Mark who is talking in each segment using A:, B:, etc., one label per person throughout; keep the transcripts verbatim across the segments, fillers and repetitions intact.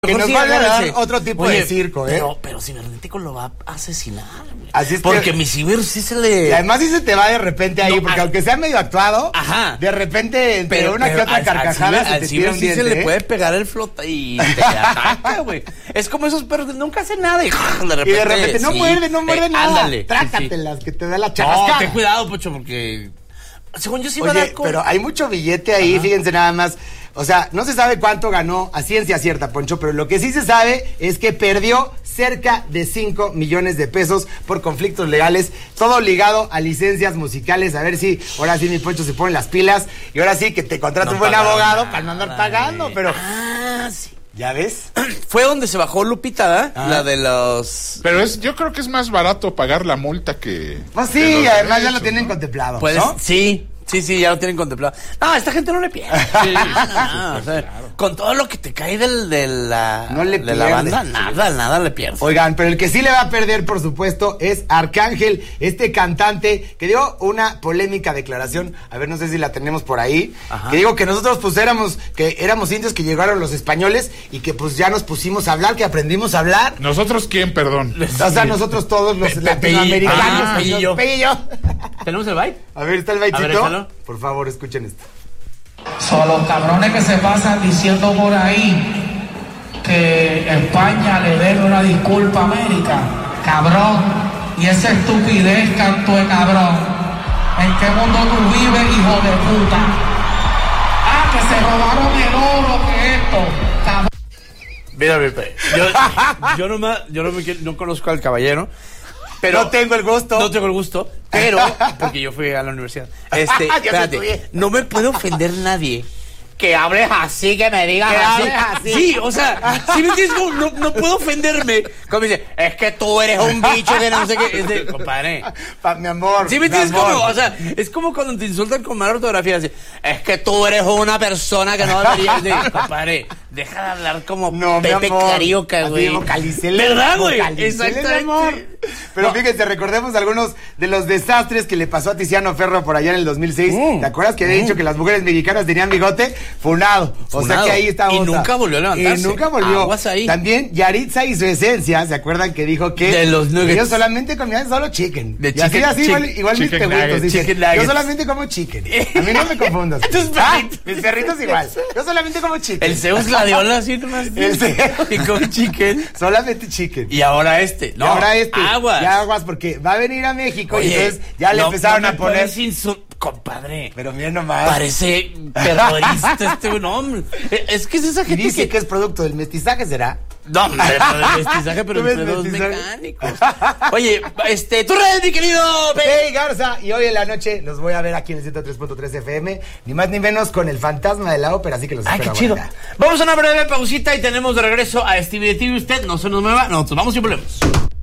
A: Que nos va a dar otro tipo
B: Oye,
A: de circo, ¿eh?
B: Pero, pero Cibernético lo va a asesinar, güey.
A: Así es
B: porque
A: que...
B: mi ciber sí se le...
A: Y además sí se te va de repente ahí, no, porque a... aunque sea medio actuado,
B: ajá,
A: de repente entre
B: pero,
A: una
B: pero
A: que otra
B: al,
A: carcajada
B: al ciber,
A: se te
B: al ciber
A: tira un
B: sí
A: diente,
B: se
A: ¿eh?
B: le puede pegar el flota y te ataca, güey. Es como esos perros que nunca hacen nada y de repente...
A: Y de repente no sí, muerde, no muerde eh, nada.
B: Ándale.
A: Trácatelas, sí, sí. Que te da la charrascada.
B: No, ten cuidado, Pocho, porque... Según yo sí va
A: Oye,
B: a dar con...
A: pero hay mucho billete ahí, ajá, fíjense nada más. O sea, no se sabe cuánto ganó a ciencia cierta, Poncho, pero lo que sí se sabe es que perdió cerca de cinco millones de pesos por conflictos legales, todo ligado a licencias musicales. A ver si ahora sí mi Poncho se pone las pilas y ahora sí que te contrata no un buen abogado nada, para no andar pagando, eh. pero...
B: Ah, sí.
A: ¿Ya ves?
B: Fue donde se bajó Lupita, ¿eh? Ah. La de los...
C: Pero es, yo creo que es más barato pagar la multa que...
A: Pues sí, y además derechos, ya lo tienen, ¿no?, contemplado,
B: pues,
A: ¿no?
B: Sí. Sí, sí, ya lo tienen contemplado. No, a esta gente no le pierde. Sí, no, o sea, claro. Con todo lo que te cae del, de, la,
A: no le
B: de la banda, nada, nada le pierde.
A: Oigan, pero el que sí le va a perder, por supuesto, es Arcángel, este cantante que dio una polémica declaración. A ver, no sé si la tenemos por ahí. Ajá. Que digo que nosotros pues éramos, que éramos indios que llegaron los españoles y que pues ya nos pusimos a hablar, que aprendimos a hablar.
C: ¿Nosotros quién, perdón?
A: O sea, nosotros todos los Pe latinoamericanos.
B: Ah, y yo.
A: Pe y yo.
B: ¿Tenemos el byte?
A: A ver, ¿está el bytecito? Por favor, escuchen esto.
D: Son los cabrones que se pasan diciendo por ahí que España le debe una disculpa a América. Cabrón. Y esa estupidez, canto de cabrón. ¿En qué mundo tú vives, hijo de puta? Ah, que se robaron el oro, que esto. Cabrón.
B: Mira, Pepe. Yo, yo, no, me, yo no, me, no conozco al caballero. Pero
A: no tengo el gusto.
B: No tengo el gusto, pero porque yo fui a la universidad. Este, espérate, no me puede ofender nadie que hables así, que me digas así. así. Sí, o sea, si me entiendes, no, no, no puedo ofenderme. Como dice, es que tú eres un bicho de no sé qué. Es de, compadre.
A: Pa, mi amor.
B: Sí, me entiendes, como, o sea, es como cuando te insultan con mala ortografía. Así, es que tú eres una persona que no deberías de. Compadre, deja de hablar como
A: no,
B: Pepe Carioca, güey. ¿Verdad, güey? Exactamente.
A: Pero
B: no.
A: Fíjense, recordemos algunos de los desastres que le pasó a Tiziano Ferro por allá en el dos mil seis. Mm. ¿Te acuerdas que había mm. dicho que las mujeres mexicanas tenían bigote? Funado. O Funado. sea que ahí estaba.
B: Y nunca volvió a levantarse.
A: Y nunca volvió.
B: Aguas ahí.
A: También Yaritza y su esencia, ¿se acuerdan que dijo que
B: de los nuggets,
A: ellos solamente comían solo chicken?
B: De
A: y
B: chicken,
A: así, así
B: chicken,
A: igual, igual mis perritos dicen, yo solamente como chicken. A mí no me confundas. ah, mis perritos igual. Yo solamente como chicken.
B: El Zeus Gladiola así nomás.
A: El Zeus.
B: Y come chicken.
A: Solamente chicken.
B: Y ahora este. No,
A: y ahora este.
B: Aguas.
A: Ya aguas porque va a venir a México. Oye, y entonces ya le
B: no,
A: empezaron
B: no
A: a poner
B: sin su... Compadre.
A: Pero miren nomás.
B: Parece terrorista este nombre. Es que es esa gente
A: y dice
B: que...
A: que es producto del mestizaje, ¿será?
B: No, no del mestizaje, pero entre dos mecánicos. Oye, este, tu red, mi querido
A: Pepe Garza. Y hoy en la noche los voy a ver aquí en el ciento tres punto tres F M. Ni más ni menos con el fantasma de la ópera, así que los
B: Ay,
A: espero.
B: Qué chido. Vamos a una breve pausita y tenemos de regreso a Stevie de T V. Usted no se nos mueva, nosotros vamos y volvemos.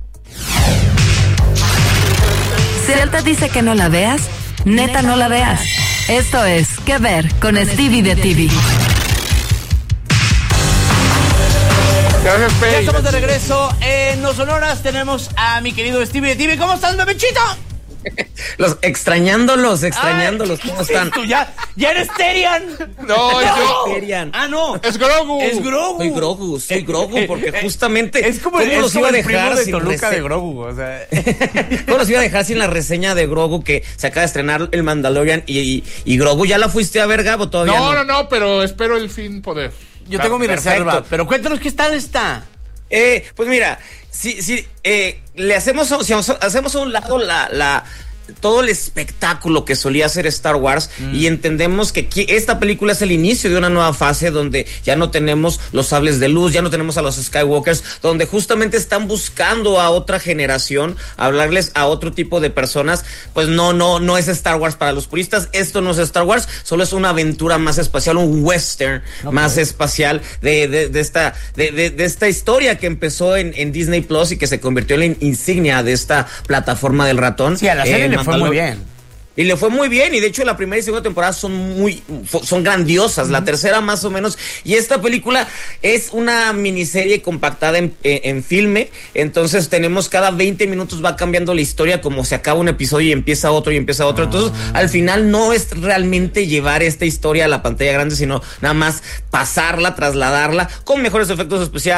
E: Si él te dice que no la veas, neta no la veas. Esto es ¿Qué ver? Con Stevie de T V.
C: Gracias, Pei.
B: Ya estamos de regreso en No Sonoras. Tenemos a mi querido Stevie de T V. ¿Cómo estás, bebechito?
F: Los extrañándolos, extrañándolos.
B: Ay,
F: ¿cómo están?
B: ¿Tú ya, ya eres Terian?
C: No, yo.
F: Terian.
B: Ah, no.
C: Es Grogu.
B: Es Grogu.
F: Soy Grogu, soy Grogu, porque justamente.
B: Es como,
F: ¿cómo
B: es
F: los
B: como
F: iba a
B: el primo
F: dejar
B: de
F: sin
B: Toluca
F: rese...
B: de Grogu, o sea.
F: ¿Cómo los iba a dejar sin la reseña de Grogu que se acaba de estrenar el Mandalorian y, y, y Grogu? ¿Ya la fuiste a ver, Gabo? Todavía no.
C: No, no, no, pero espero el fin poder.
B: Yo tengo mi
F: Perfecto.
B: reserva, pero cuéntanos qué tal está.
F: Eh, pues mira, si, si eh, le hacemos, si hacemos a un lado la, la todo el espectáculo que solía hacer Star Wars mm. y entendemos que esta película es el inicio de una nueva fase donde ya no tenemos los sables de luz, ya no tenemos a los Skywalkers, donde justamente están buscando a otra generación, hablarles a otro tipo de personas. Pues no, no, no es Star Wars para los puristas, esto no es Star Wars, solo es una aventura más espacial, un western okay. más espacial de, de, de esta de, de, de esta historia que empezó en, en Disney Plus y que se convirtió en la insignia de esta plataforma del ratón.
B: Sí, a la serie eh, le fue muy bien.
F: Y le fue muy bien, y de hecho la primera y segunda temporada son muy, son grandiosas, uh-huh. La tercera más o menos, y esta película es una miniserie compactada en, en, en filme, entonces tenemos cada veinte minutos va cambiando la historia, como se acaba un episodio y empieza otro y empieza otro, entonces uh-huh. Al final no es realmente llevar esta historia a la pantalla grande, sino nada más pasarla, trasladarla, con mejores efectos especiales,